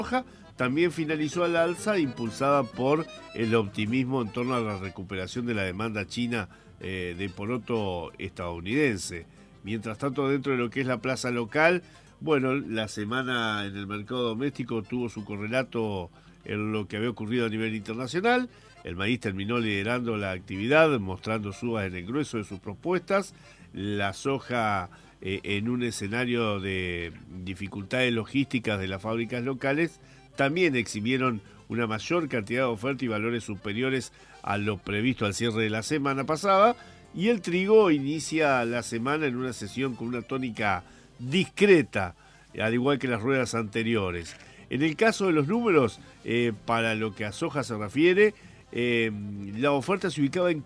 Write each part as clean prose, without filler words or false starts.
soja también finalizó al alza, impulsada por el optimismo en torno a la recuperación de la demanda china de poroto estadounidense. Mientras tanto, dentro de lo que es la plaza local, bueno, la semana en el mercado doméstico tuvo su correlato en lo que había ocurrido a nivel internacional. El maíz terminó liderando la actividad, mostrando subas en el grueso de sus propuestas. La soja, en un escenario de dificultades logísticas de las fábricas locales, también exhibieron una mayor cantidad de oferta y valores superiores a lo previsto al cierre de la semana pasada. Y el trigo inicia la semana en una sesión con una tónica discreta, al igual que las ruedas anteriores. En el caso de los números, para lo que a soja se refiere, la oferta se ubicaba en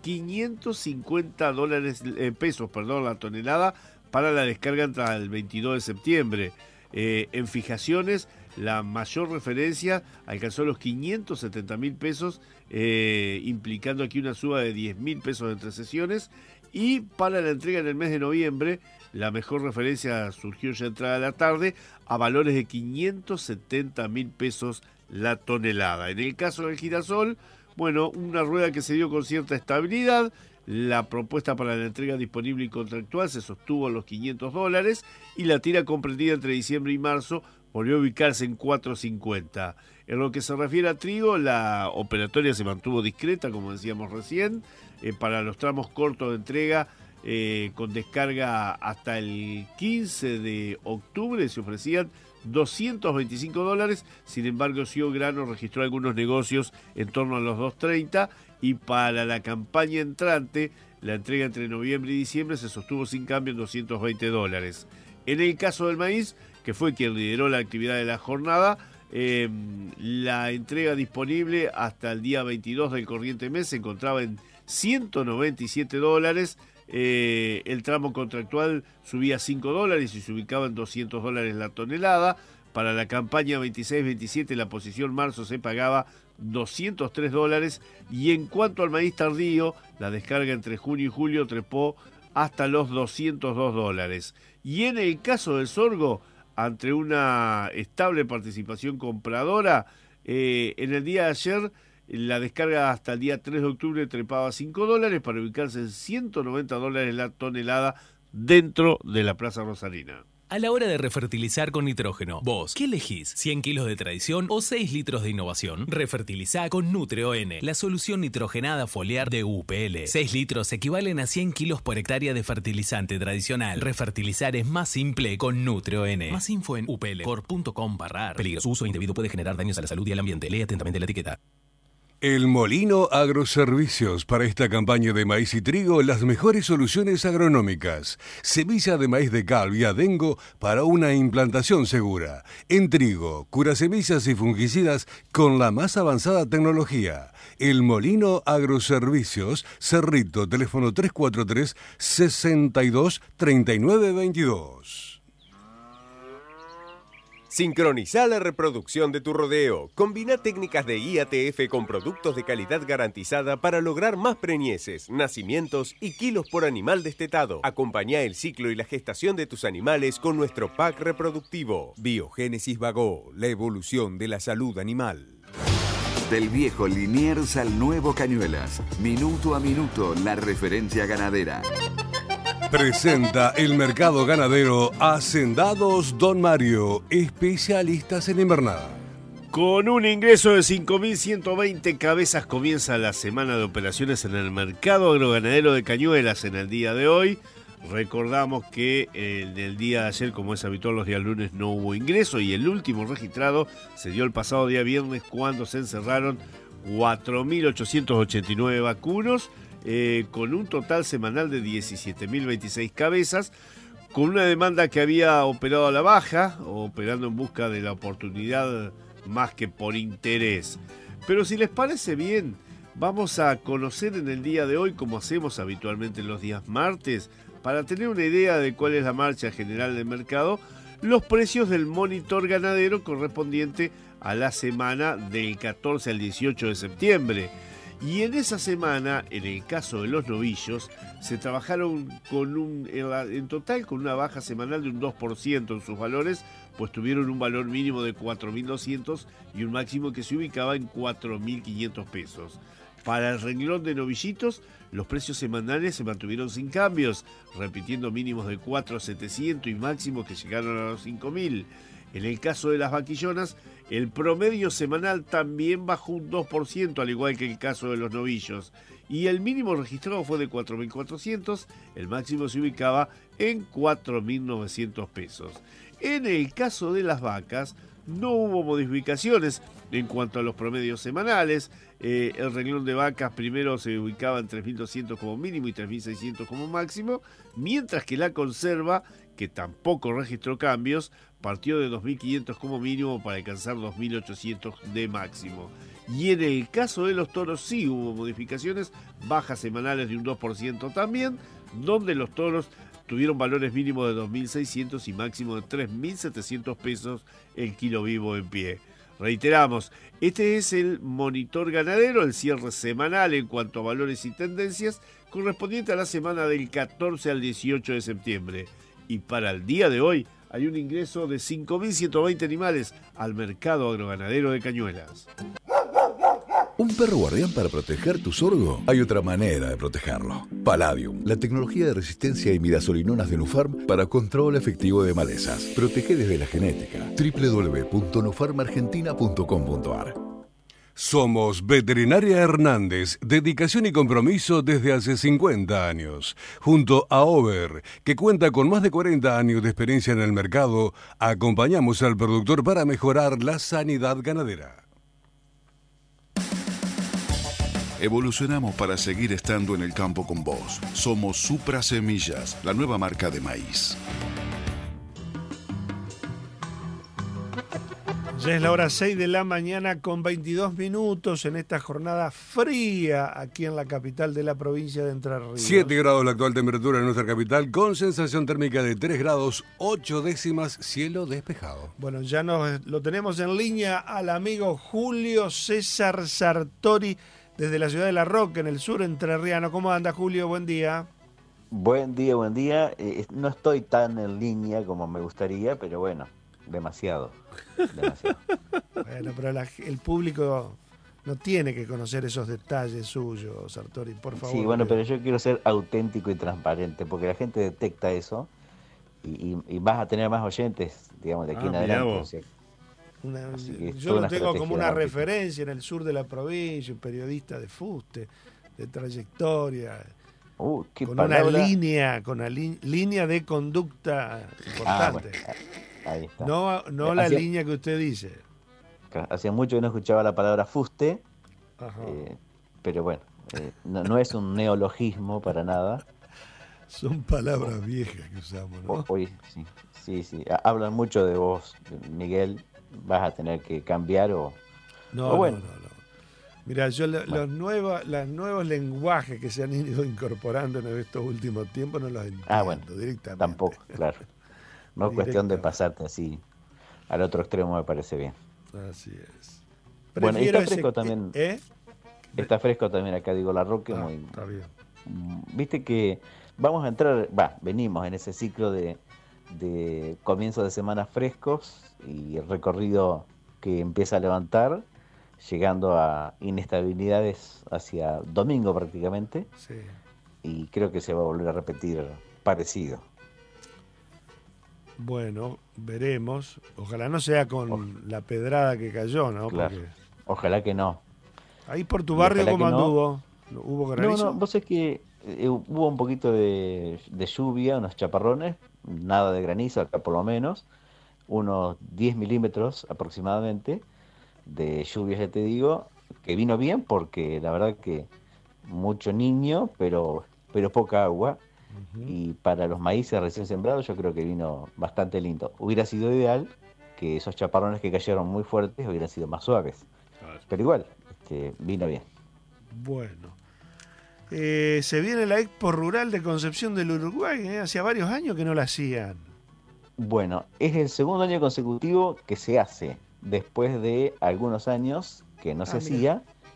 $550 pesos, la tonelada para la descarga hasta el 22 de septiembre. En fijaciones, la mayor referencia alcanzó los 570.000 pesos, implicando aquí una suba de 10.000 pesos entre sesiones. Y para la entrega en el mes de noviembre, la mejor referencia surgió ya entrada la tarde a valores de 570.000 pesos la tonelada. En el caso del girasol, bueno, una rueda que se dio con cierta estabilidad. La propuesta para la entrega disponible y contractual se sostuvo en los $500 y la tira comprendida entre diciembre y marzo volvió a ubicarse en 450. En lo que se refiere a trigo, la operatoria se mantuvo discreta, como decíamos recién. Para los tramos cortos de entrega, con descarga hasta el 15 de octubre, se ofrecían $225. Sin embargo, Ciudad Grano registró algunos negocios en torno a los 230, y para la campaña entrante, la entrega entre noviembre y diciembre se sostuvo sin cambio en $220. En el caso del maíz, que fue quien lideró la actividad de la jornada, la entrega disponible hasta el día 22 del corriente mes se encontraba en $197. El tramo contractual subía $5 y se ubicaba en $200 la tonelada. Para la campaña 26-27 la posición marzo se pagaba $203, y en cuanto al maíz tardío, la descarga entre junio y julio trepó hasta los $202. Y en el caso del sorgo, ante una estable participación compradora, en el día de ayer la descarga hasta el día 3 de octubre trepaba $5 para ubicarse en $190 la tonelada dentro de la Plaza Rosarina. A la hora de refertilizar con nitrógeno, ¿vos qué elegís? ¿100 kilos de tradición o 6 litros de innovación? Refertilizá con Nutre-ON, la solución nitrogenada foliar de UPL. 6 litros equivalen a 100 kilos por hectárea de fertilizante tradicional. Refertilizar es más simple con Nutre-ON. Más info en uplcor.com/. Peligro. Su uso indebido puede generar daños a la salud y al ambiente. Lee atentamente la etiqueta. El Molino Agroservicios. Para esta campaña de maíz y trigo, las mejores soluciones agronómicas. Semilla de maíz de cal y adengo para una implantación segura. En trigo, curasemillas y fungicidas con la más avanzada tecnología. El Molino Agroservicios, Cerrito, teléfono 343-62-3922. Sincronizá la reproducción de tu rodeo. Combina técnicas de IATF con productos de calidad garantizada para lograr más preñeces, nacimientos y kilos por animal destetado. Acompañá el ciclo y la gestación de tus animales con nuestro pack reproductivo. Biogénesis Bagó, la evolución de la salud animal. Del viejo Liniers al nuevo Cañuelas. Minuto a minuto, la referencia ganadera. Presenta el mercado ganadero Hacendados Don Mario, especialistas en invernada. Con un ingreso de 5.120 cabezas comienza la semana de operaciones en el mercado agroganadero de Cañuelas en el día de hoy. Recordamos que en el día de ayer, como es habitual los días lunes, no hubo ingreso, y el último registrado se dio el pasado día viernes, cuando se encerraron 4.889 vacunos, con un total semanal de 17.026 cabezas, con una demanda que había operado a la baja, operando en busca de la oportunidad más que por interés. Pero si les parece bien, vamos a conocer en el día de hoy, como hacemos habitualmente los días martes, para tener una idea de cuál es la marcha general del mercado, los precios del monitor ganadero correspondiente a la semana del 14 al 18 de septiembre. Y en esa semana, en el caso de los novillos, se trabajaron en total con una baja semanal de un 2% en sus valores, pues tuvieron un valor mínimo de 4.200 y un máximo que se ubicaba en 4.500 pesos. Para el renglón de novillitos, los precios semanales se mantuvieron sin cambios, repitiendo mínimos de 4.700 y máximos que llegaron a los 5.000. En el caso de las vaquillonas, el promedio semanal también bajó un 2%, al igual que el caso de los novillos. Y el mínimo registrado fue de 4.400, el máximo se ubicaba en 4.900 pesos. En el caso de las vacas, no hubo modificaciones en cuanto a los promedios semanales. El renglón de vacas primero se ubicaba en 3.200 como mínimo y 3.600 como máximo, mientras que la conserva, que tampoco registró cambios, partió de 2.500 como mínimo para alcanzar 2.800 de máximo. Y en el caso de los toros sí hubo modificaciones, bajas semanales de un 2% también, donde los toros tuvieron valores mínimos de 2.600 y máximo de 3.700 pesos el kilo vivo en pie. Reiteramos, este es el monitor ganadero, el cierre semanal en cuanto a valores y tendencias, correspondiente a la semana del 14 al 18 de septiembre. Y para el día de hoy hay un ingreso de 5.120 animales al mercado agroganadero de Cañuelas. ¿Un perro guardián para proteger tu sorgo? Hay otra manera de protegerlo. Palladium, la tecnología de resistencia a imidazolinonas de Nufarm para control efectivo de malezas. Protege desde la genética. www.nufarmargentina.com.ar. Somos Veterinaria Hernández, dedicación y compromiso desde hace 50 años. Junto a Over, que cuenta con más de 40 años de experiencia en el mercado, acompañamos al productor para mejorar la sanidad ganadera. Evolucionamos para seguir estando en el campo con vos. Somos Supra Semillas, la nueva marca de maíz. Ya es la hora 6 de la mañana con 22 minutos en esta jornada fría aquí en la capital de la provincia de Entre Ríos. 7 grados la actual temperatura en nuestra capital, con sensación térmica de 3 grados 8 décimas, cielo despejado. Bueno, ya lo tenemos en línea al amigo Julio César Sartori desde la ciudad de La Roca, en el sur entrerriano. ¿Cómo anda, Julio? Buen día. Buen día, buen día. No estoy tan en línea como me gustaría, pero bueno, demasiado. Bueno, pero el público no tiene que conocer esos detalles suyos, Sartori, por favor. Sí, bueno, pero yo quiero ser auténtico y transparente, porque la gente detecta eso y vas a tener más oyentes, digamos, de aquí en adelante. O sea, yo lo tengo como una referencia en el sur de la provincia, un periodista de fuste, de trayectoria, con palabra. Una línea de conducta importante. Bueno, ahí está. No la línea que usted dice. Hacía mucho que no escuchaba la palabra fuste, pero bueno, no es un neologismo para nada. Son palabras viejas que usamos, ¿no? Hoy sí. Hablan mucho de vos, Miguel. Vas a tener que cambiar o bueno. No. Mira, yo los nuevos lenguajes que se han ido incorporando en estos últimos tiempos no los entiendo bueno, directamente. Tampoco, claro. No es cuestión de pasarte así al otro extremo, me parece bien. Así es. Bueno, está fresco también. Está fresco también acá, digo, La Roque. Está bien. Viste que vamos a entrar, venimos en ese ciclo de comienzo de semanas frescos y el recorrido que empieza a levantar, llegando a inestabilidades hacia domingo prácticamente. Sí. Y creo que se va a volver a repetir parecido. Bueno, veremos. Ojalá no sea con la pedrada que cayó, ¿no? Claro. Ojalá que no. Ahí por tu barrio, ¿cómo anduvo? No. ¿Hubo granizo? No, vos sabés que hubo un poquito de lluvia, unos chaparrones, nada de granizo acá por lo menos, unos 10 milímetros aproximadamente de lluvia, ya te digo, que vino bien porque la verdad que mucho niño, pero poca agua. Y para los maíces recién sembrados yo creo que vino bastante lindo. Hubiera sido ideal que esos chaparrones que cayeron muy fuertes hubieran sido más suaves. Pero igual, vino bien. Bueno. Se viene la Expo Rural de Concepción del Uruguay, hacía varios años que no la hacían. Bueno, es el segundo año consecutivo que se hace, después de algunos años que no se hacía,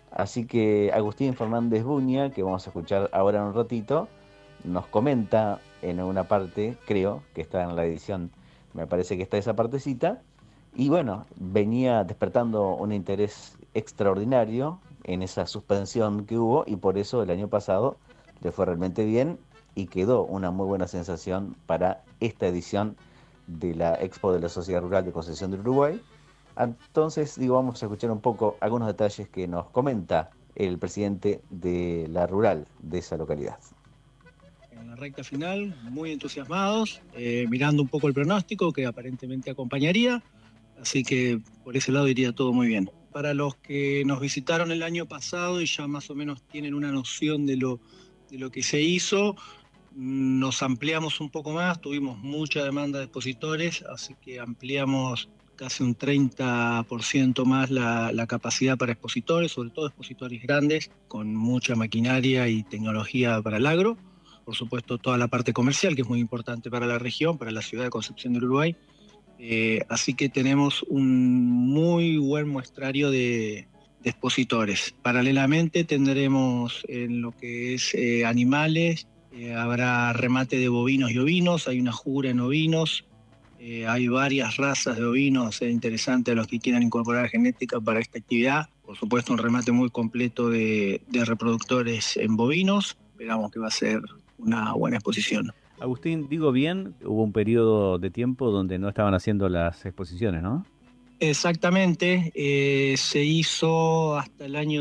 Así que Agustín Fernández Buña, que vamos a escuchar ahora en un ratito, nos comenta en una parte, creo que está en la edición, me parece que está esa partecita, y bueno, venía despertando un interés extraordinario en esa suspensión que hubo, y por eso el año pasado le fue realmente bien y quedó una muy buena sensación para esta edición de la Expo de la Sociedad Rural de Concepción del Uruguay. Entonces, vamos a escuchar un poco algunos detalles que nos comenta el presidente de la rural de esa localidad. En la recta final, muy entusiasmados, mirando un poco el pronóstico que aparentemente acompañaría, así que por ese lado iría todo muy bien. Para los que nos visitaron el año pasado y ya más o menos tienen una noción de lo que se hizo, nos ampliamos un poco más, tuvimos mucha demanda de expositores, así que ampliamos casi un 30% más la capacidad para expositores, sobre todo expositores grandes, con mucha maquinaria y tecnología para el agro. Por supuesto, toda la parte comercial, que es muy importante para la región, para la ciudad de Concepción del Uruguay. Así que tenemos un muy buen muestrario de expositores. Paralelamente tendremos en lo que es animales, habrá remate de bovinos y ovinos, hay una jura en ovinos, hay varias razas de ovinos interesantes a los que quieran incorporar genética para esta actividad. Por supuesto, un remate muy completo de reproductores en bovinos. Esperamos que va a ser una buena exposición. Agustín, digo bien, hubo un periodo de tiempo donde no estaban haciendo las exposiciones, ¿no? Exactamente, se hizo hasta el año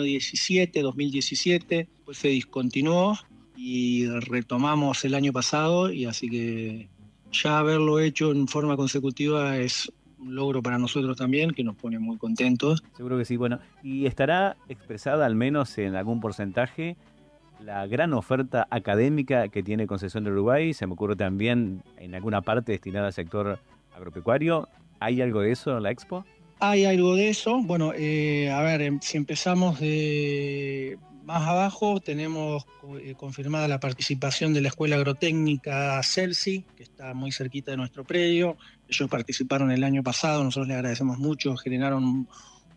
2017, pues se discontinuó y retomamos el año pasado, y así que ya haberlo hecho en forma consecutiva es un logro para nosotros también, que nos pone muy contentos. Seguro que sí. Bueno, ¿y estará expresada al menos en algún porcentaje la gran oferta académica que tiene Concepción del Uruguay? Se me ocurre también en alguna parte destinada al sector agropecuario. ¿Hay algo de eso en la Expo? Hay algo de eso. Bueno, a ver, si empezamos de más abajo, tenemos confirmada la participación de la Escuela Agrotécnica Celsi, que está muy cerquita de nuestro predio. Ellos participaron el año pasado, nosotros les agradecemos mucho, generaron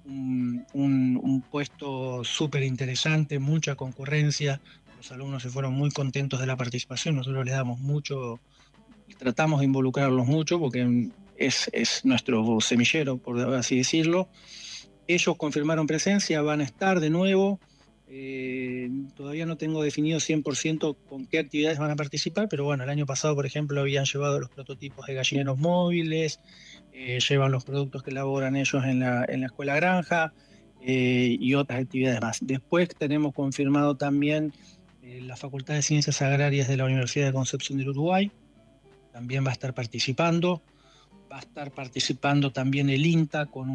un puesto súper interesante, mucha concurrencia. Los alumnos se fueron muy contentos de la participación, nosotros les damos mucho, tratamos de involucrarlos mucho porque es nuestro semillero, por así decirlo. Ellos confirmaron presencia, van a estar de nuevo. Todavía no tengo definido 100% con qué actividades van a participar, pero bueno, el año pasado, por ejemplo, habían llevado los prototipos de gallineros móviles, llevan los productos que elaboran ellos en la escuela granja, y otras actividades más. Después tenemos confirmado también la Facultad de Ciencias Agrarias de la Universidad de Concepción del Uruguay, también va a estar participando. Va a estar participando también el INTA con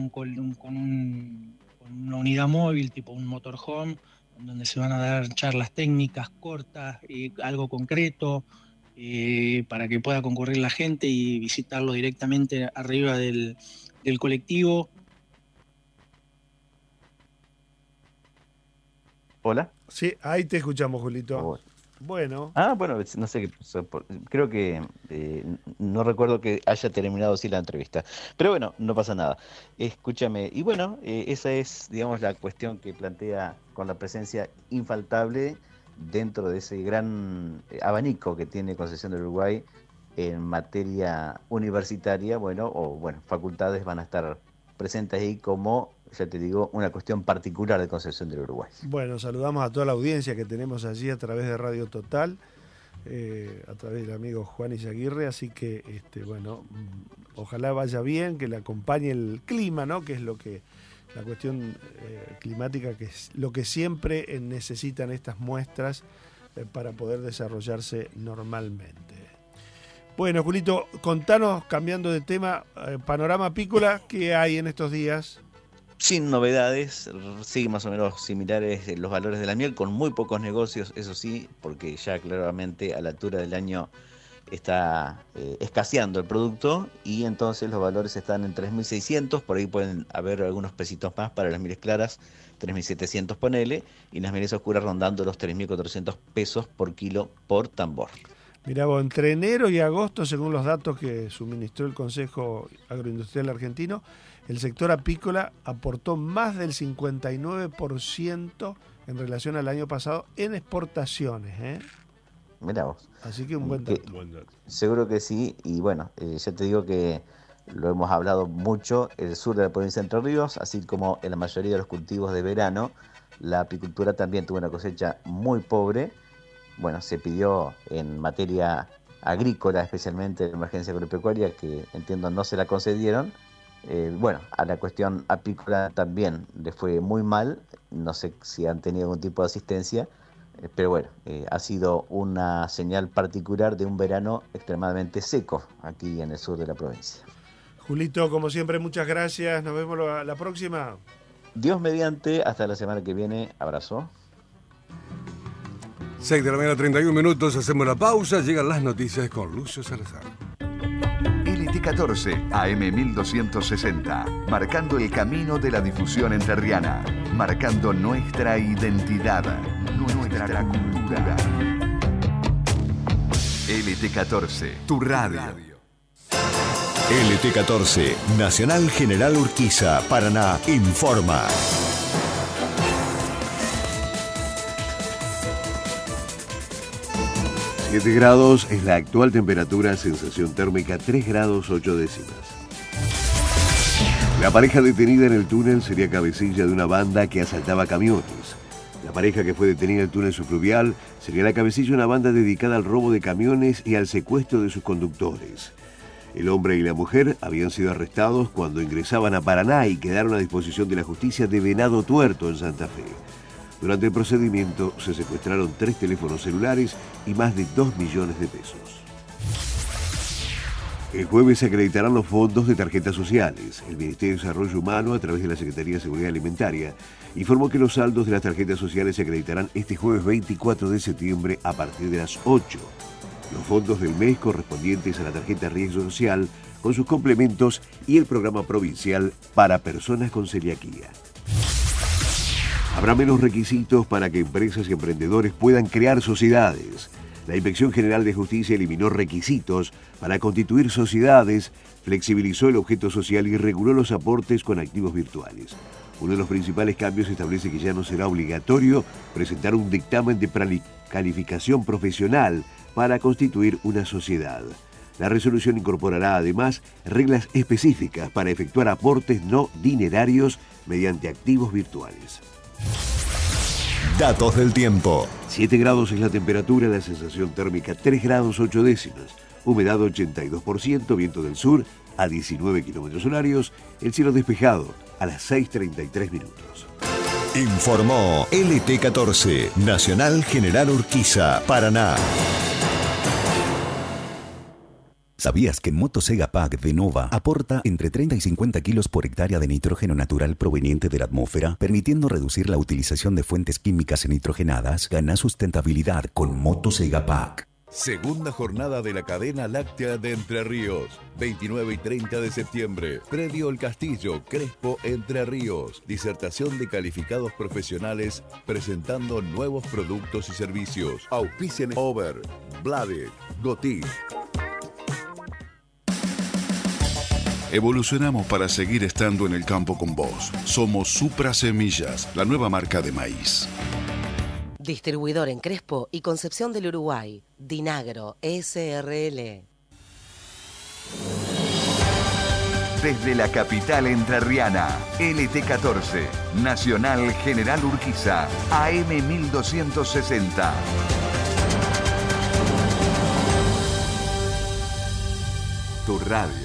una unidad móvil, tipo un motorhome, donde se van a dar charlas técnicas cortas y algo concreto, para que pueda concurrir la gente y visitarlo directamente arriba del colectivo. Hola. Sí, ahí te escuchamos, Julito. Oh. Bueno. Bueno, no sé qué pasó. Creo que no recuerdo que haya terminado así la entrevista. Pero bueno, no pasa nada. Escúchame. Y bueno, esa es, digamos, la cuestión que plantea con la presencia infaltable dentro de ese gran abanico que tiene Concepción del Uruguay en materia universitaria. Facultades van a estar presentes ahí como, ya te digo, una cuestión particular de Concepción del Uruguay. Bueno, saludamos a toda la audiencia que tenemos allí a través de Radio Total, a través del amigo Juan Izaguirre, así que ojalá vaya bien, que le acompañe el clima, ¿no? Que es la cuestión climática, que es lo que siempre necesitan estas muestras para poder desarrollarse normalmente. Bueno, Julito, contanos, cambiando de tema, panorama apícola, ¿qué hay en estos días? Sin novedades, siguen más o menos similares los valores de la miel, con muy pocos negocios, eso sí, porque ya claramente a la altura del año está escaseando el producto, y entonces los valores están en 3.600, por ahí pueden haber algunos pesitos más para las mieles claras, 3.700 ponele, y las mieles oscuras rondando los 3.400 pesos por kilo por tambor. Mirá vos, entre enero y agosto, según los datos que suministró el Consejo Agroindustrial Argentino, el sector apícola aportó más del 59% en relación al año pasado en exportaciones. Mirá vos. Así que un buen dato. Seguro que sí, y bueno, ya te digo que lo hemos hablado mucho, el sur de la provincia de Entre Ríos, así como en la mayoría de los cultivos de verano, la apicultura también tuvo una cosecha muy pobre. Bueno, se pidió en materia agrícola, especialmente en la emergencia agropecuaria, que entiendo no se la concedieron. Bueno, a la cuestión apícola también le fue muy mal, no sé si han tenido algún tipo de asistencia, pero bueno, ha sido una señal particular de un verano extremadamente seco aquí en el sur de la provincia. Julito, como siempre, muchas gracias. Nos vemos la próxima. Dios mediante, hasta la semana que viene. Abrazo. 6 de la mañana, 31 minutos. Hacemos la pausa. Llegan las noticias con Lucio Salazar. LT14 AM 1260. Marcando el camino de la difusión entrerriana. Marcando nuestra identidad. Nuestra cultura. LT14, tu radio. LT14, Nacional General Urquiza, Paraná, informa. ...7 grados es la actual temperatura, sensación térmica 3 grados 8 décimas. La pareja detenida en el túnel sería cabecilla de una banda que asaltaba camiones. La pareja que fue detenida en el túnel subfluvial sería la cabecilla de una banda dedicada al robo de camiones y al secuestro de sus conductores. El hombre y la mujer habían sido arrestados cuando ingresaban a Paraná y quedaron a disposición de la justicia de Venado Tuerto, en Santa Fe. Durante el procedimiento se secuestraron 3 teléfonos celulares y más de 2 millones de pesos. El jueves se acreditarán los fondos de tarjetas sociales. El Ministerio de Desarrollo Humano, a través de la Secretaría de Seguridad Alimentaria, informó que los saldos de las tarjetas sociales se acreditarán este jueves 24 de septiembre a partir de las 8. Los fondos del mes correspondientes a la tarjeta Riesgo Social, con sus complementos, y el programa provincial para personas con celiaquía. Habrá menos requisitos para que empresas y emprendedores puedan crear sociedades. La Inspección General de Justicia eliminó requisitos para constituir sociedades, flexibilizó el objeto social y reguló los aportes con activos virtuales. Uno de los principales cambios establece que ya no será obligatorio presentar un dictamen de calificación profesional para constituir una sociedad. La resolución incorporará además reglas específicas para efectuar aportes no dinerarios mediante activos virtuales. Datos del tiempo. 7 grados es la temperatura, la sensación térmica 3 grados 8 décimas, humedad 82%, viento del sur a 19 kilómetros horarios, el cielo despejado a las 6:33 minutos. Informó LT14, Nacional General Urquiza, Paraná. ¿Sabías que Motosega Pack de Nova aporta entre 30 y 50 kilos por hectárea de nitrógeno natural proveniente de la atmósfera, permitiendo reducir la utilización de fuentes químicas nitrogenadas? Gana sustentabilidad con Motosega Pack. Segunda jornada de la cadena láctea de Entre Ríos. 29 y 30 de septiembre. Predio El Castillo, Crespo, Entre Ríos. Disertación de calificados profesionales presentando nuevos productos y servicios. Auspician Over, Blade, Gotik. Evolucionamos para seguir estando en el campo con vos. Somos Supra Semillas, la nueva marca de maíz. Distribuidor en Crespo y Concepción del Uruguay. Dinagro SRL. Desde la capital entrerriana, LT14, Nacional General Urquiza, AM 1260. Tu radio.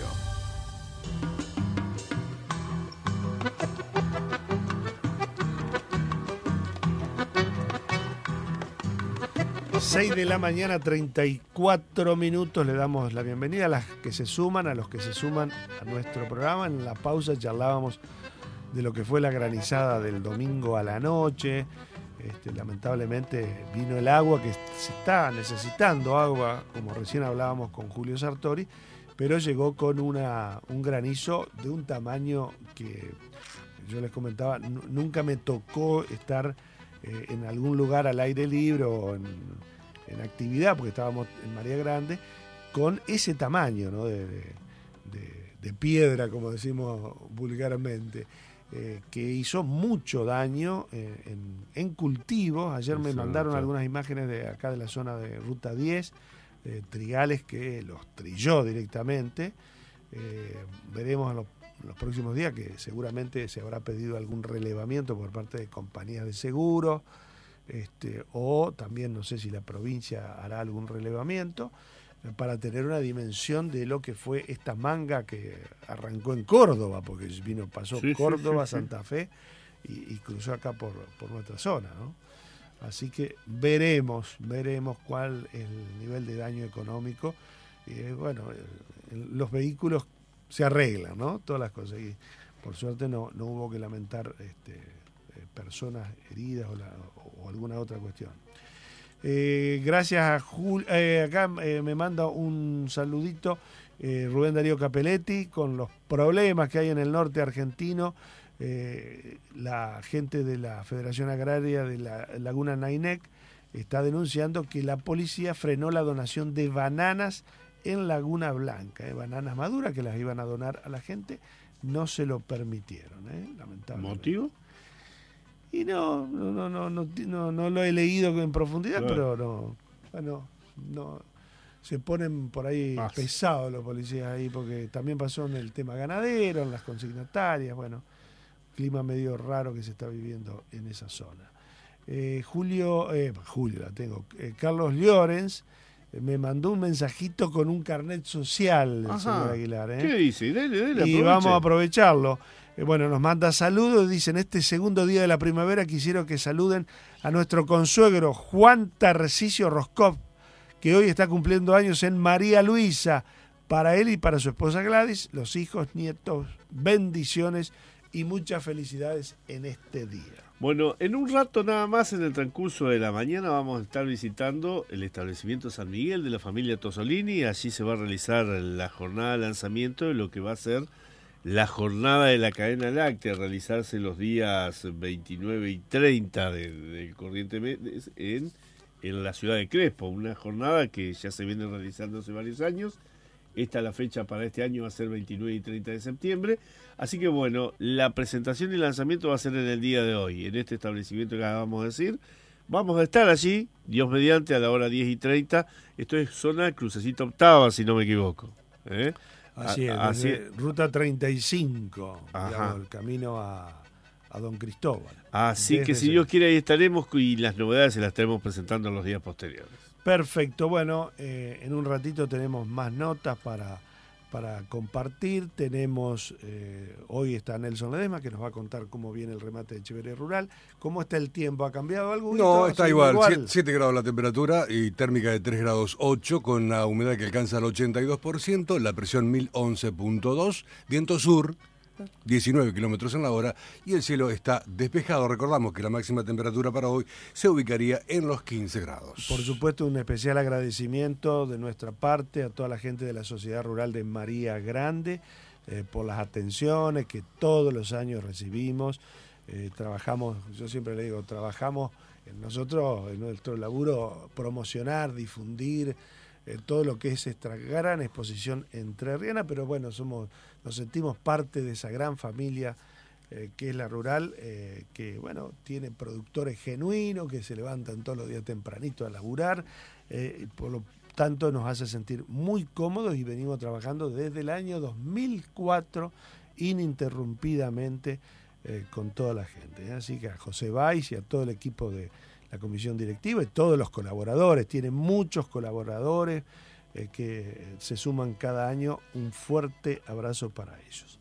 6 de la mañana, 34 minutos. Le damos la bienvenida a las que se suman, a los que se suman a nuestro programa. En la pausa charlábamos de lo que fue la granizada del domingo a la noche. Lamentablemente vino el agua, que se está necesitando agua, como recién hablábamos con Julio Sartori, pero llegó con un granizo de un tamaño que yo les comentaba, nunca me tocó estar en algún lugar al aire libre o en actividad, porque estábamos en María Grande, con ese tamaño, ¿no? de piedra, como decimos vulgarmente, que hizo mucho daño en cultivos. Ayer me mandaron algunas imágenes de acá de la zona de Ruta 10, trigales que los trilló directamente. Veremos en los próximos días que seguramente se habrá pedido algún relevamiento por parte de compañías de seguros, o también no sé si la provincia hará algún relevamiento para tener una dimensión de lo que fue esta manga que arrancó en Córdoba, porque pasó Córdoba, Santa Fe y cruzó acá por nuestra zona, ¿no? Así que veremos cuál es el nivel de daño económico. Bueno, los vehículos se arreglan, ¿no? Todas las cosas. Y por suerte no hubo que lamentar personas heridas o alguna otra cuestión. Gracias a acá me manda un saludito Rubén Darío Capelletti con los problemas que hay en el norte argentino. La gente de la Federación Agraria de la Laguna Nainec está denunciando que la policía frenó la donación de bananas en Laguna Blanca, bananas maduras que las iban a donar a la gente, no se lo permitieron, lamentablemente. ¿Motivo? Y no lo he leído en profundidad, pero no se ponen por ahí pesados los policías ahí, porque también pasó en el tema ganadero, en las consignatarias, bueno, clima medio raro que se está viviendo en esa zona. Julio la tengo, Carlos Llorens me mandó un mensajito con un carnet social, el señor Aguilar. ¿Qué dice? Dele, y vamos a aprovecharlo. Bueno, nos manda saludos, dicen, este segundo día de la primavera quisieron que saluden a nuestro consuegro Juan Tarcisio Roscov, que hoy está cumpliendo años en María Luisa. Para él y para su esposa Gladys, los hijos, nietos, bendiciones y muchas felicidades en este día. Bueno, en un rato nada más, en el transcurso de la mañana, vamos a estar visitando el establecimiento San Miguel de la familia Tosolini. Allí se va a realizar la jornada de lanzamiento de lo que va a ser la jornada de la cadena láctea, realizarse los días 29 y 30 del corriente mes en la ciudad de Crespo. Una jornada que ya se viene realizando hace varios años. Esta la fecha para este año va a ser 29 y 30 de septiembre. Así que bueno, la presentación y lanzamiento va a ser en el día de hoy, en este establecimiento que acabamos de decir. Vamos a estar allí, Dios mediante, a la hora 10 y 30. Esto es zona Crucecita Octava, si no me equivoco. Así es, ruta 35, digamos, el camino a Don Cristóbal. Así que si Dios quiere ahí estaremos y las novedades se las estaremos presentando en los días posteriores. Perfecto, bueno, en un ratito tenemos más notas para compartir. Tenemos, hoy está Nelson Ledesma, que nos va a contar cómo viene el remate de Echeverría Rural. ¿Cómo está el tiempo? ¿Ha cambiado algo? No, está igual. 7 grados la temperatura y térmica de 3 grados 8, con la humedad que alcanza el 82%, la presión 1011.2, viento sur, 19 kilómetros en la hora, y el cielo está despejado. Recordamos que la máxima temperatura para hoy se ubicaría en los 15 grados. Por supuesto, un especial agradecimiento de nuestra parte a toda la gente de la Sociedad Rural de María Grande por las atenciones que todos los años recibimos. Trabajamos, yo siempre le digo, trabajamos nosotros en nuestro laburo, promocionar, difundir todo lo que es esta gran exposición entrerriana, pero bueno, nos sentimos parte de esa gran familia que es la rural, que bueno, tiene productores genuinos que se levantan todos los días tempranito a laburar, por lo tanto nos hace sentir muy cómodos y venimos trabajando desde el año 2004 ininterrumpidamente con toda la gente. Así que a José Valls y a todo el equipo de la comisión directiva y todos los colaboradores, tienen muchos colaboradores que se suman cada año, un fuerte abrazo para ellos.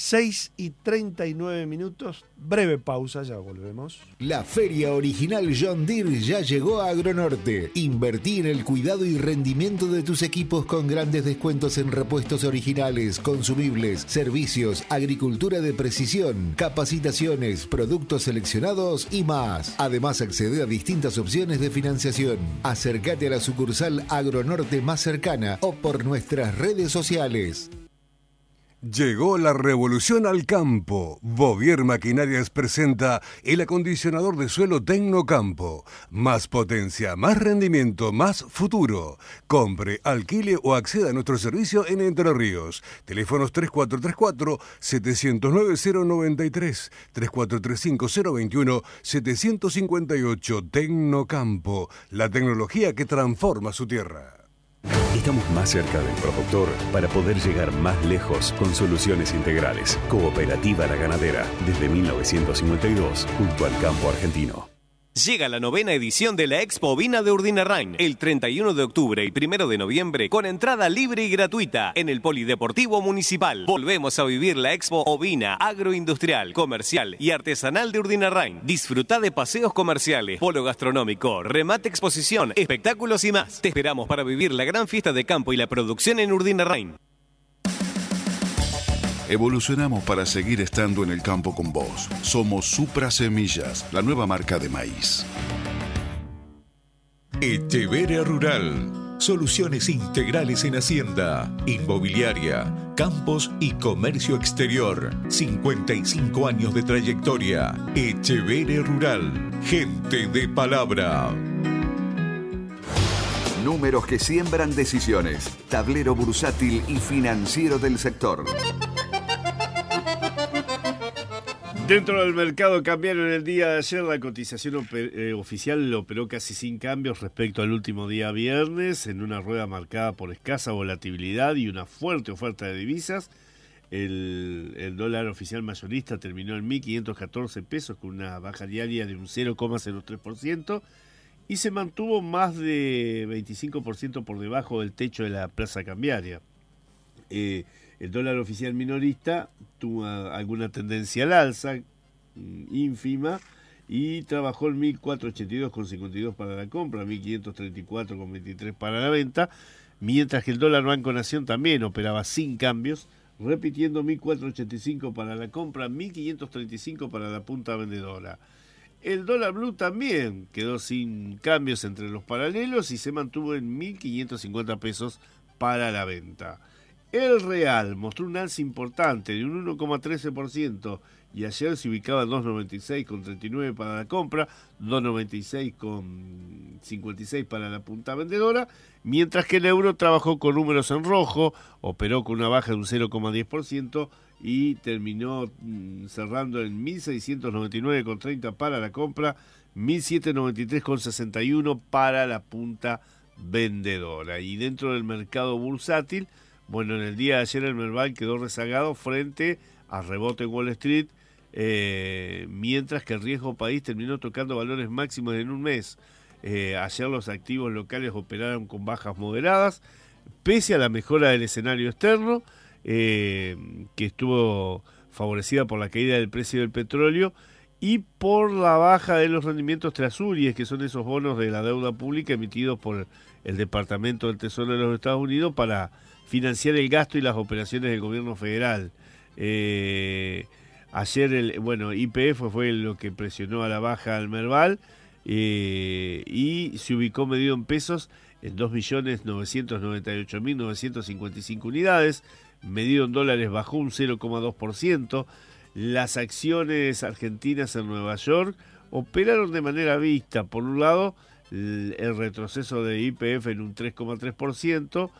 6:39, breve pausa, ya volvemos. La feria original John Deere ya llegó a Agronorte. Invertí en el cuidado y rendimiento de tus equipos con grandes descuentos en repuestos originales, consumibles, servicios, agricultura de precisión, capacitaciones, productos seleccionados y más. Además, accede a distintas opciones de financiación. Acércate a la sucursal Agronorte más cercana o por nuestras redes sociales. Llegó la revolución al campo. Bovier Maquinarias presenta el acondicionador de suelo Tecnocampo. Más potencia, más rendimiento, más futuro. Compre, alquile o acceda a nuestro servicio en Entre Ríos. Teléfonos 3434-709-093, 3435-021-758. Tecnocampo, la tecnología que transforma su tierra. Estamos más cerca del productor para poder llegar más lejos con soluciones integrales. Cooperativa La Ganadera, desde 1952, junto al campo argentino. Llega la 9ª edición de la Expo Ovina de Urdinarrain, el 31 de octubre y 1 de noviembre, con entrada libre y gratuita en el Polideportivo Municipal. Volvemos a vivir la Expo Ovina, agroindustrial, comercial y artesanal de Urdinarrain. Disfruta de paseos comerciales, polo gastronómico, remate exposición, espectáculos y más. Te esperamos para vivir la gran fiesta de campo y la producción en Urdinarrain. Evolucionamos para seguir estando en el campo con vos. Somos Supra Semillas, la nueva marca de maíz. Echeverria Rural. Soluciones integrales en hacienda, inmobiliaria, campos y comercio exterior. 55 años de trayectoria. Echeverria Rural. Gente de palabra. Números que siembran decisiones. Tablero bursátil y financiero del sector. Dentro del mercado cambiario en el día de ayer, la cotización oficial operó casi sin cambios respecto al último día viernes, en una rueda marcada por escasa volatilidad y una fuerte oferta de divisas. El dólar oficial mayorista terminó en 1.514 pesos con una baja diaria de un 0,03% y se mantuvo más de 25% por debajo del techo de la plaza cambiaria. El dólar oficial minorista tuvo alguna tendencia al alza, ínfima, y trabajó en 1.482,52 para la compra, 1.534,23 para la venta, mientras que el dólar Banco Nación también operaba sin cambios, repitiendo 1.485 para la compra, 1.535 para la punta vendedora. El dólar blue también quedó sin cambios entre los paralelos y se mantuvo en 1.550 pesos para la venta. El real mostró un alza importante de un 1,13% y ayer se ubicaba en 2.96,39 para la compra, 2.96,56 para la punta vendedora, mientras que el euro trabajó con números en rojo, operó con una baja de un 0,10% y terminó cerrando en 1.699,30 para la compra, 1.793,61 para la punta vendedora. Y dentro del mercado bursátil, bueno, en el día de ayer el Merval quedó rezagado frente a rebote en Wall Street, mientras que el riesgo país terminó tocando valores máximos en un mes. Ayer los activos locales operaron con bajas moderadas, pese a la mejora del escenario externo, que estuvo favorecida por la caída del precio del petróleo y por la baja de los rendimientos trasuries, que son esos bonos de la deuda pública emitidos por el Departamento del Tesoro de los Estados Unidos para financiar el gasto y las operaciones del gobierno federal. Ayer YPF fue lo que presionó a la baja al Merval y se ubicó medido en pesos en 2.998.955 unidades, medido en dólares bajó un 0,2%. Las acciones argentinas en Nueva York operaron de manera vista. Por un lado, el retroceso de YPF en un 3,3%,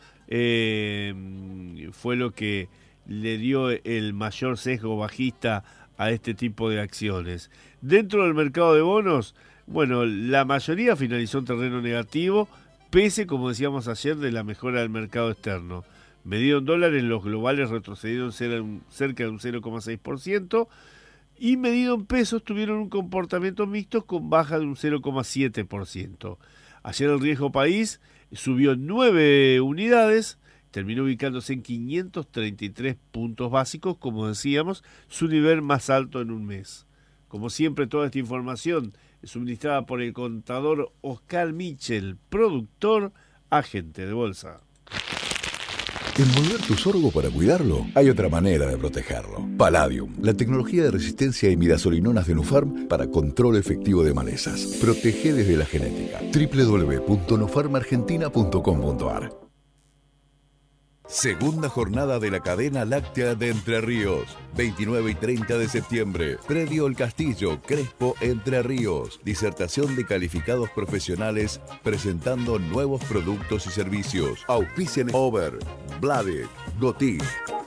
fue lo que le dio el mayor sesgo bajista a este tipo de acciones. Dentro del mercado de bonos, bueno, la mayoría finalizó en terreno negativo, pese, como decíamos ayer, de la mejora del mercado externo. Medido en dólares, los globales retrocedieron cerca de un 0,6% y medido en pesos tuvieron un comportamiento mixto con baja de un 0,7%. Ayer el riesgo país subió 9 unidades, terminó ubicándose en 533 puntos básicos, como decíamos, su nivel más alto en un mes. Como siempre, toda esta información es suministrada por el contador Oscar Michel, productor, agente de bolsa. Envolver tu sorgo para cuidarlo, hay otra manera de protegerlo. Palladium, la tecnología de resistencia a imidazolinonas de Nufarm para control efectivo de malezas. Protege desde la genética. www.nufarmargentina.com.ar. Segunda jornada de la cadena láctea de Entre Ríos. 29 y 30 de septiembre. Predio El Castillo, Crespo, Entre Ríos. Disertación de calificados profesionales presentando nuevos productos y servicios. Auspician Over, Blade, Gotik.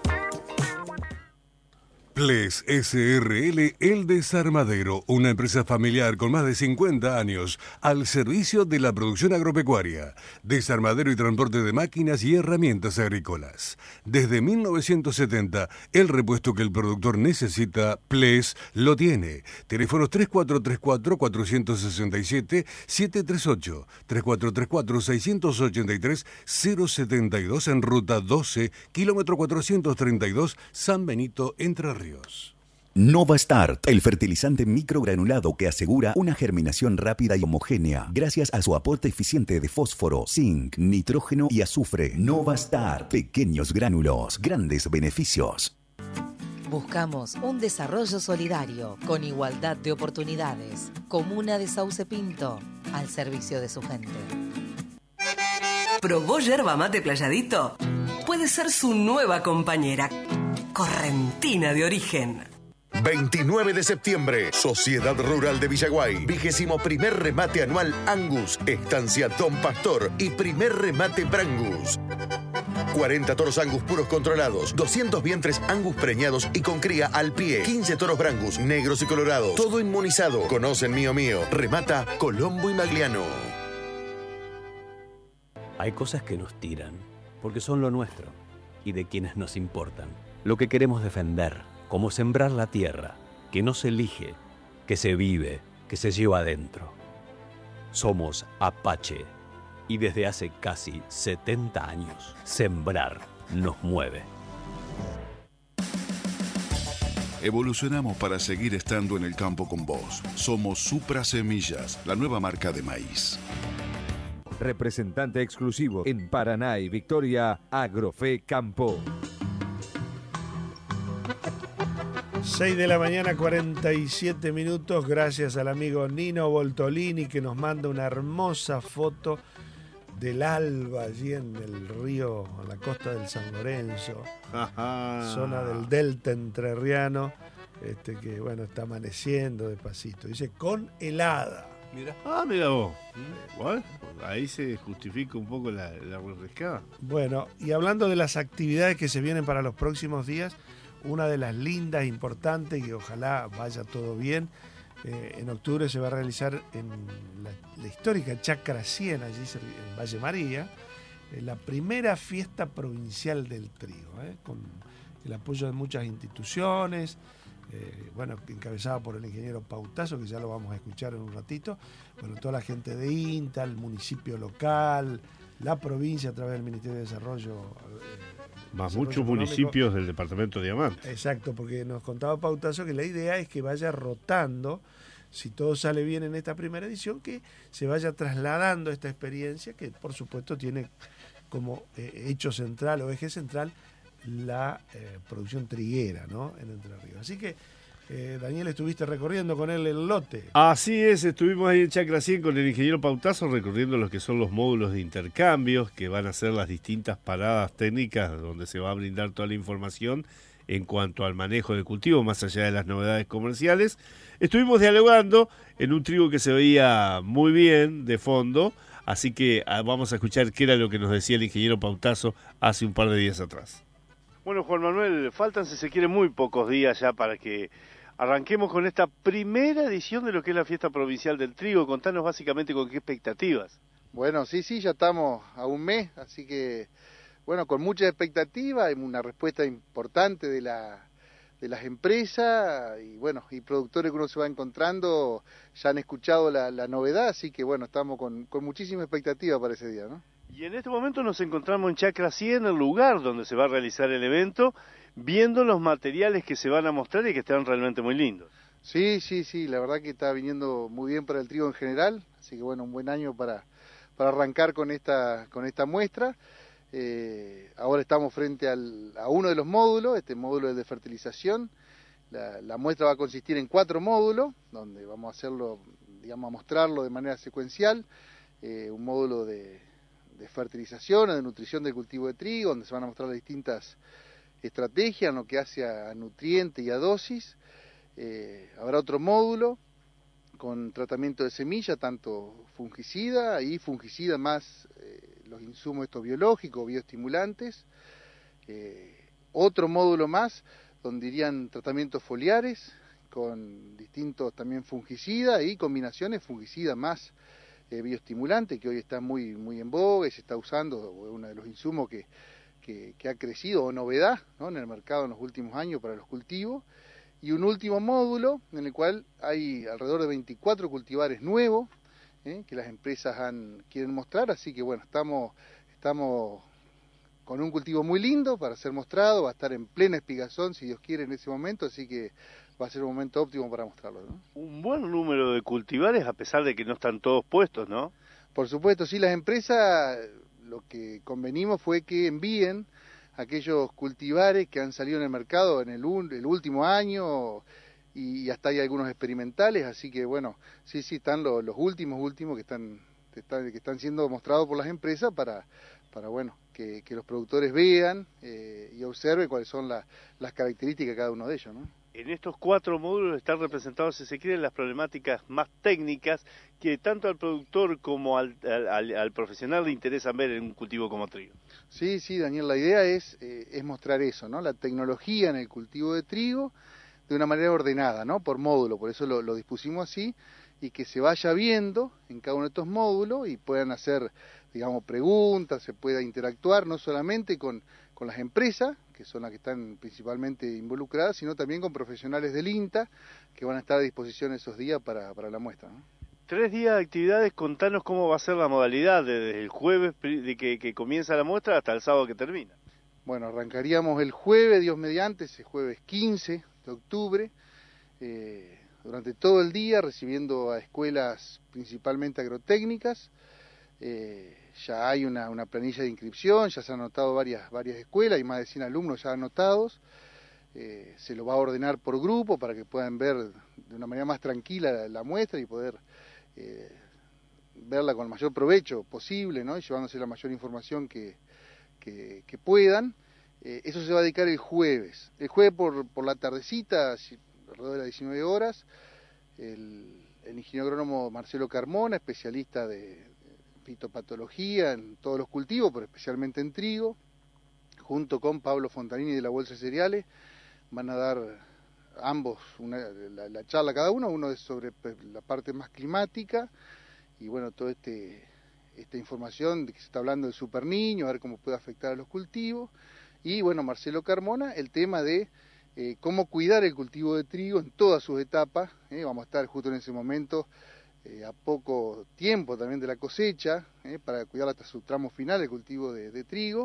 Ples SRL El Desarmadero, una empresa familiar con más de 50 años al servicio de la producción agropecuaria, desarmadero y transporte de máquinas y herramientas agrícolas. Desde 1970, el repuesto que el productor necesita, Ples lo tiene. Teléfonos 3434-467-738, 3434-683-072 en ruta 12, kilómetro 432, San Benito, Entre Ríos. Nova Start, el fertilizante microgranulado que asegura una germinación rápida y homogénea gracias a su aporte eficiente de fósforo, zinc, nitrógeno y azufre. Nova Start, pequeños gránulos, grandes beneficios. Buscamos un desarrollo solidario, con igualdad de oportunidades. Comuna de Sauce Pinto, al servicio de su gente. ¿Probó yerba mate Playadito? Puede ser su nueva compañera, correntina de origen. 29 de septiembre, Sociedad Rural de Villaguay, 21º remate anual Angus, Estancia Don Pastor y primer remate Brangus. 40 toros Angus puros controlados, 200 vientres Angus preñados y con cría al pie, 15 toros Brangus, negros y colorados, todo inmunizado. Conocen Mío Mío, remata Colombo y Magliano. Hay cosas que nos tiran, porque son lo nuestro y de quienes nos importan. Lo que queremos defender, como sembrar la tierra, que no se elige, que se vive, que se lleva adentro. Somos Apache y desde hace casi 70 años, sembrar nos mueve. Evolucionamos para seguir estando en el campo con vos. Somos Supra Semillas, la nueva marca de maíz. Representante exclusivo en Paraná y Victoria, Agrofe Campo. 6 de la mañana, 47 minutos. Gracias al amigo Nino Voltolini que nos manda una hermosa foto del alba allí en el río, en la costa del San Lorenzo, zona del delta entrerriano, que bueno, está amaneciendo despacito. Dice con helada. Mira. Mira vos. Bueno, ahí se justifica un poco la refrescada. Bueno, y hablando de las actividades que se vienen para los próximos días, una de las lindas, importantes, y ojalá vaya todo bien, en octubre se va a realizar en la histórica Chacra 100, allí en Valle María, la primera fiesta provincial del trigo, con el apoyo de muchas instituciones, encabezada por el ingeniero Pautazo, que ya lo vamos a escuchar en un ratito, bueno, toda la gente de INTA, el municipio local, la provincia a través del Ministerio de Desarrollo. Más muchos municipios del departamento de Diamante. Exacto, porque nos contaba Pautazo que la idea es que vaya rotando, si todo sale bien en esta primera edición, que se vaya trasladando esta experiencia, que por supuesto tiene como hecho central o eje central la producción triguera, ¿no?, en Entre Ríos. Así que, Daniel, estuviste recorriendo con él el lote. Así es, estuvimos ahí en Chacra 100 con el ingeniero Pautazo recorriendo los que son los módulos de intercambios, que van a ser las distintas paradas técnicas donde se va a brindar toda la información en cuanto al manejo del cultivo, más allá de las novedades comerciales. Estuvimos dialogando en un trigo que se veía muy bien de fondo, así que vamos a escuchar qué era lo que nos decía el ingeniero Pautazo hace un par de días atrás. Bueno, Juan Manuel, faltan, si se quiere, muy pocos días ya para que arranquemos con esta primera edición de lo que es la fiesta provincial del trigo. Contanos básicamente con qué expectativas. Bueno, sí, ya estamos a un mes, así que, bueno, con mucha expectativa y una respuesta importante de las empresas y, bueno, y productores que uno se va encontrando, ya han escuchado la novedad, así que, bueno, estamos con muchísima expectativa para ese día, ¿no? Y en este momento nos encontramos en Chacra 100, el lugar donde se va a realizar el evento, viendo los materiales que se van a mostrar y que están realmente muy lindos. Sí, la verdad que está viniendo muy bien para el trigo en general, así que bueno, un buen año para arrancar con esta muestra. Ahora estamos frente a uno de los módulos, este módulo es de fertilización. La muestra va a consistir en 4 módulos, donde vamos a hacerlo, digamos, a mostrarlo de manera secuencial. Un módulo de fertilización o de nutrición del cultivo de trigo, donde se van a mostrar las distintas estrategias en lo que hace a nutriente y a dosis. Habrá otro módulo con tratamiento de semilla, tanto fungicida y fungicida más los insumos estos biológicos, bioestimulantes. Otro módulo más donde irían tratamientos foliares con distintos también fungicidas y combinaciones fungicida más bioestimulante, que hoy está muy en boga y se está usando, uno de los insumos que ha crecido, o novedad, ¿no?, en el mercado en los últimos años para los cultivos. Y un último módulo en el cual hay alrededor de 24 cultivares nuevos que las empresas quieren mostrar, así que bueno, estamos con un cultivo muy lindo para ser mostrado, va a estar en plena espigazón si Dios quiere en ese momento, así que va a ser un momento óptimo para mostrarlo, ¿no? Un buen número de cultivares a pesar de que no están todos puestos, ¿no? Por supuesto, sí, las empresas lo que convenimos fue que envíen aquellos cultivares que han salido en el mercado en el último año y hasta hay algunos experimentales, así que bueno, sí están los últimos que están siendo mostrados por las empresas para bueno, que los productores vean y observen cuáles son las características de cada uno de ellos, ¿no? En estos 4 módulos están representados, si se quiere, las problemáticas más técnicas que tanto al productor como al profesional le interesan ver en un cultivo como trigo. Sí, Daniel, la idea es mostrar eso, ¿no? La tecnología en el cultivo de trigo de una manera ordenada, ¿no? Por módulo, por eso lo dispusimos así, y que se vaya viendo en cada uno de estos módulos y puedan hacer, digamos, preguntas, se pueda interactuar no solamente con las empresas, que son las que están principalmente involucradas, sino también con profesionales del INTA, que van a estar a disposición esos días para la muestra, ¿no? 3 días de actividades, contanos cómo va a ser la modalidad desde el jueves de que comienza la muestra hasta el sábado que termina. Bueno, arrancaríamos el jueves, Dios mediante, ese jueves 15 de octubre, durante todo el día recibiendo a escuelas principalmente agrotécnicas. Ya hay una planilla de inscripción, ya se han anotado varias escuelas, hay más de 100 alumnos ya anotados. Se lo va a ordenar por grupo para que puedan ver de una manera más tranquila la muestra y poder verla con el mayor provecho posible, ¿no? Y llevándose la mayor información que puedan. Eso se va a dedicar el jueves. El jueves por la tardecita, alrededor de las 19 horas, el ingeniero agrónomo Marcelo Carmona, especialista de fitopatología en todos los cultivos, pero especialmente en trigo, junto con Pablo Fontanini de la Bolsa de Cereales, van a dar ambos la charla cada uno es sobre la parte más climática y bueno, toda esta información de que se está hablando del superniño, a ver cómo puede afectar a los cultivos, y bueno, Marcelo Carmona, el tema de cómo cuidar el cultivo de trigo en todas sus etapas. Vamos a estar justo en ese momento a poco tiempo también de la cosecha, para cuidar hasta su tramo final el cultivo de trigo.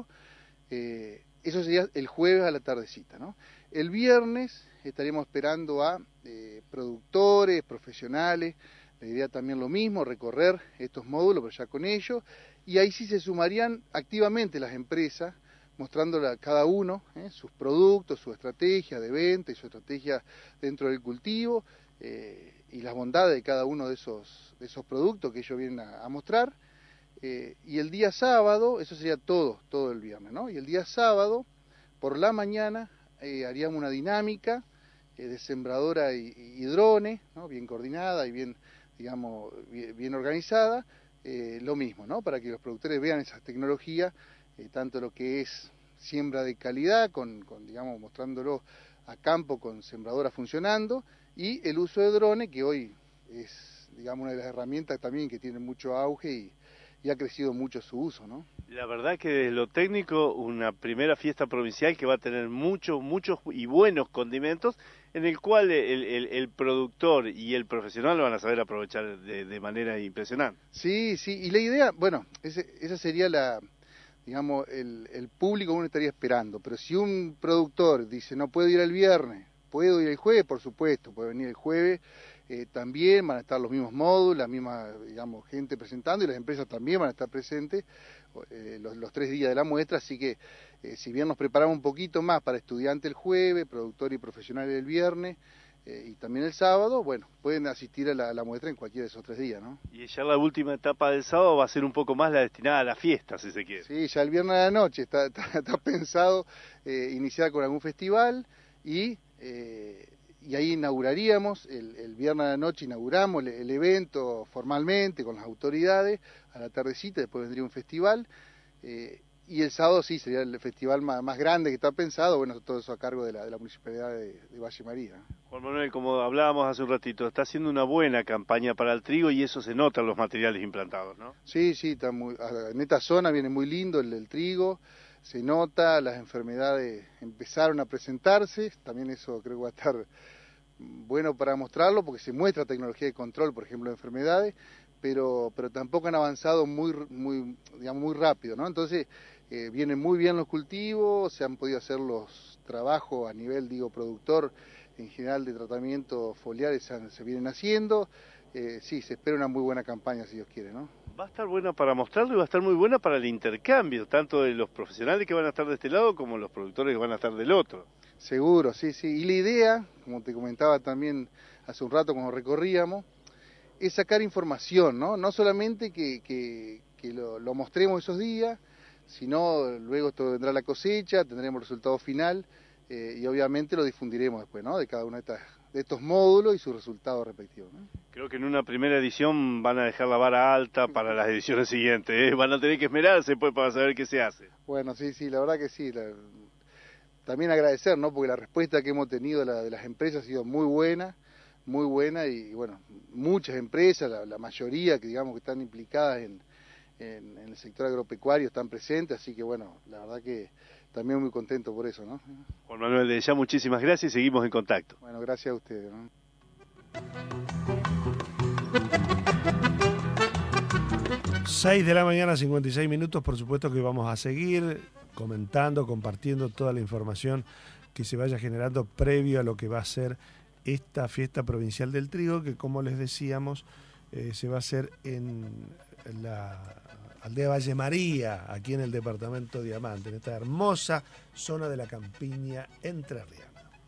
Eso sería el jueves a la tardecita, ¿no? El viernes estaríamos esperando a productores, profesionales, la idea también lo mismo, recorrer estos módulos, pero ya con ellos, y ahí sí se sumarían activamente las empresas, mostrándole a cada uno sus productos, su estrategia de venta y su estrategia dentro del cultivo, y las bondades de cada uno de esos productos que ellos vienen a mostrar. Y el día sábado, eso sería todo el viernes, ¿no? Y el día sábado, por la mañana, haríamos una dinámica de sembradora y drones, ¿no? Bien coordinada y bien organizada, lo mismo, ¿no? Para que los productores vean esa tecnología, tanto lo que es siembra de calidad, digamos, mostrándolo a campo con sembradora funcionando, y el uso de drones, que hoy es, digamos, una de las herramientas también que tiene mucho auge y ha crecido mucho su uso, ¿no? La verdad que desde lo técnico, una primera fiesta provincial que va a tener muchos y buenos condimentos, en el cual el productor y el profesional lo van a saber aprovechar de manera impresionante. Sí, y la idea, bueno, esa sería el público que uno estaría esperando, pero si un productor dice no puedo ir el viernes, puedo ir el jueves, por supuesto, puede venir el jueves. También van a estar los mismos módulos, la misma, gente presentando, y las empresas también van a estar presentes los 3 días de la muestra, así que si bien nos preparamos un poquito más para estudiantes el jueves, productor y profesionales el viernes, y también el sábado, bueno, pueden asistir a la muestra en cualquiera de esos 3 días, ¿no? Y ya la última etapa del sábado va a ser un poco más la destinada a la fiesta, si se quiere. Sí, ya el viernes a la noche está pensado iniciar con algún festival y ahí inauguraríamos, el viernes a la noche inauguramos el evento formalmente con las autoridades, a la tardecita después vendría un festival, y el sábado sí sería el festival más grande que está pensado, bueno, todo eso a cargo de la Municipalidad de Valle María. Juan Manuel, como hablábamos hace un ratito, está haciendo una buena campaña para el trigo y eso se nota en los materiales implantados, ¿no? Sí, está en esta zona viene muy lindo el trigo, se nota, las enfermedades empezaron a presentarse, también eso creo que va a estar bueno para mostrarlo, porque se muestra tecnología de control, por ejemplo, de enfermedades, pero tampoco han avanzado muy rápido, ¿no? Entonces, vienen muy bien los cultivos, se han podido hacer los trabajos a nivel, productor, en general de tratamiento foliares se vienen haciendo, sí, se espera una muy buena campaña, si Dios quiere, ¿no? Va a estar buena para mostrarlo y va a estar muy buena para el intercambio, tanto de los profesionales que van a estar de este lado como los productores que van a estar del otro. Seguro, sí. Y la idea, como te comentaba también hace un rato cuando recorríamos, es sacar información, ¿no? No solamente que lo mostremos esos días, sino luego esto vendrá la cosecha, tendremos el resultado final y obviamente lo difundiremos después, ¿no? De cada uno de estos módulos y sus resultados respectivos, ¿no? Creo que en una primera edición van a dejar la vara alta para las ediciones siguientes, ¿eh? Van a tener que esmerarse pues para saber qué se hace. Bueno, sí, la verdad que sí. También agradecer, ¿no? Porque la respuesta que hemos tenido de las empresas ha sido muy buena y bueno, muchas empresas, la mayoría que están implicadas en el sector agropecuario están presentes, así que bueno, la verdad que también muy contento por eso, ¿no? Juan Manuel, de ya muchísimas gracias y seguimos en contacto. Bueno, gracias a ustedes, ¿no? 6 de la mañana, 56 minutos, por supuesto que vamos a seguir comentando, compartiendo toda la información que se vaya generando previo a lo que va a ser esta fiesta provincial del trigo, que como les decíamos, se va a hacer en la aldea Valle María, aquí en el departamento Diamante, en esta hermosa zona de la campiña entrerriana.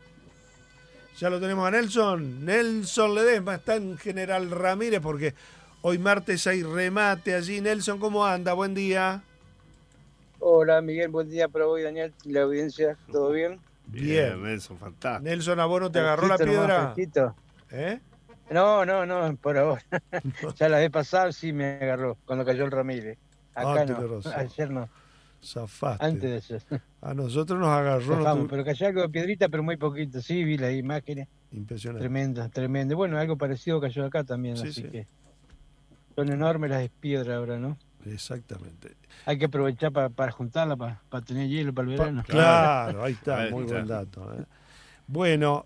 Ya lo tenemos a Nelson Ledesma, está en General Ramírez, porque hoy martes hay remate allí. Nelson, ¿cómo anda? Buen día. Hola Miguel, buen día para vos, Daniel, y la audiencia, ¿todo bien? Bien, Nelson, fantástico. Nelson, ¿a vos no te agarró la piedra? ¿Eh? No, por ahora. Ya la vez pasada sí me agarró, cuando cayó el Ramírez. Acá no, ayer no. Zafaste. Antes de eso. A nosotros nos agarró. Zafamos, pero cayó algo de piedrita, pero muy poquito. Sí, vi las imágenes. Impresionante. Tremendo. Bueno, algo parecido cayó acá también, sí, así que son enormes las piedras ahora, ¿no? Exactamente. Hay que aprovechar para juntarla, para tener hielo para el verano. Claro, ahí está, muy buen dato. Bueno,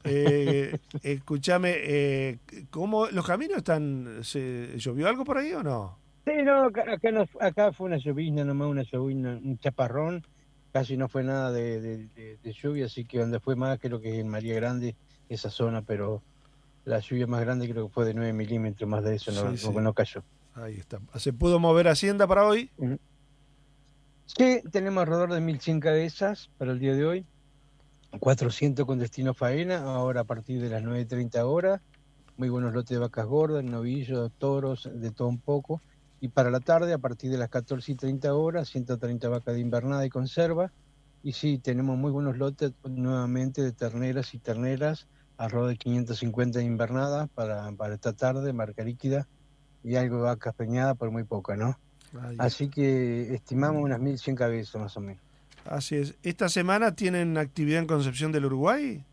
escúchame, ¿cómo los caminos están? ¿Llovió algo por ahí o no? Sí, no, acá fue una llovizna, nomás un chaparrón, casi no fue nada de lluvia, así que donde fue más creo que en María Grande, esa zona, pero la lluvia más grande creo que fue de 9 milímetros, más de eso no cayó. Ahí está. ¿Se pudo mover Hacienda para hoy? Sí, tenemos alrededor de 1.100 cabezas para el día de hoy, 400 con destino faena, ahora a partir de las 9:30 horas, muy buenos lotes de vacas gordas, novillos, toros, de todo un poco, y para la tarde, a partir de las 14:30 horas, 130 vacas de invernada y conserva, y sí, tenemos muy buenos lotes nuevamente de terneras y terneras, alrededor de 550 de invernada para esta tarde, marca líquida, y algo de vacas peñadas, por muy poca, ¿no? Así que estimamos unas 1.100 cabezas más o menos. Así es. ¿Esta semana tienen actividad en Concepción del Uruguay?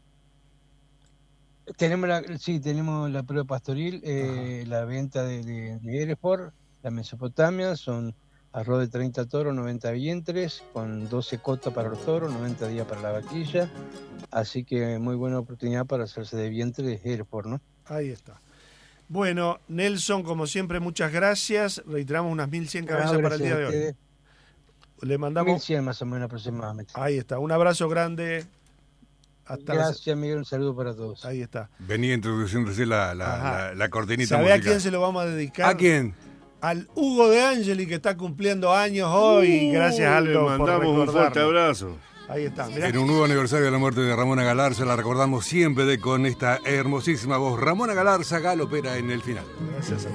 Tenemos la prueba pastoril, la venta de Hereford, la Mesopotamia, son alrededor de 30 toros, 90 vientres, con 12 cotas para los toros, 90 días para la vaquilla, así que muy buena oportunidad para hacerse de vientre de Hereford, ¿no? Ahí está. Bueno, Nelson, como siempre, muchas gracias. Reiteramos unas 1.100 cabezas para el día de hoy. Le mandamos 1.100 más o menos aproximadamente. Ahí está. Un abrazo grande. Gracias, Miguel. Un saludo para todos. Ahí está. Venía introduciéndose la cortinita musical. musical. ¿Sabe a quién se lo vamos a dedicar? ¿A quién? Al Hugo de Angeli, que está cumpliendo años hoy. Gracias, Aldo, le mandamos un fuerte abrazo. Ahí está. Mirá. En un nuevo aniversario de la muerte de Ramona Galarza, la recordamos siempre con esta hermosísima voz. Ramona Galarza, galopera en el final. Gracias a